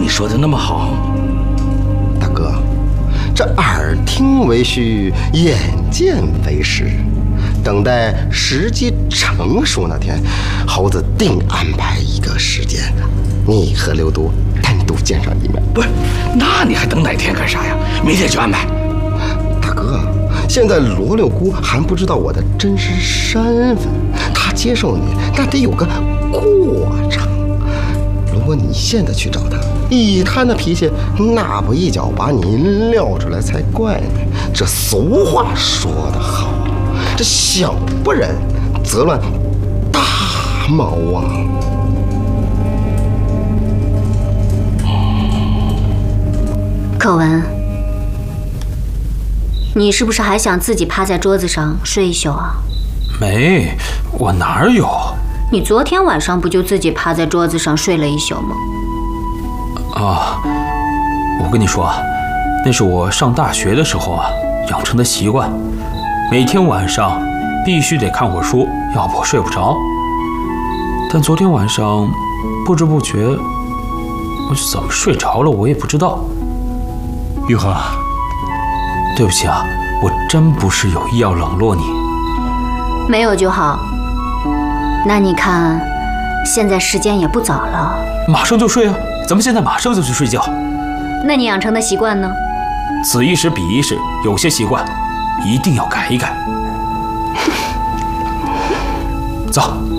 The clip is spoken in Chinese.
你说的那么好？ 大哥，这耳听为虚，眼见为实。等待时机成熟那天，猴子定安排一个时间，你和刘都单独见上一面。 不是，那你还等哪天干啥呀？明天就安排。 大哥，现在罗六姑还不知道我的真实身份，她接受你那得有个过程。如果你现在去找她，以她那脾气，那不一脚把你撂出来才怪呢。这俗话说得好，这小不忍则乱大谋啊。 可文，你是不是还想自己趴在桌子上睡一宿啊？ 没，我哪有？ 你昨天晚上不就自己趴在桌子上睡了一宿吗？ 啊，我跟你说啊，那是我上大学的时候啊养成的习惯，每天晚上必须得看会儿书，要不我睡不着。但昨天晚上不知不觉，我是怎么睡着了，我也不知道。 玉和， 对不起啊，我真不是有意要冷落你。 没有就好。那你看，现在时间也不早了， 马上就睡啊！咱们现在马上就去睡觉。 那你养成的习惯呢？ 此一时彼一时，有些习惯一定要改一改。走。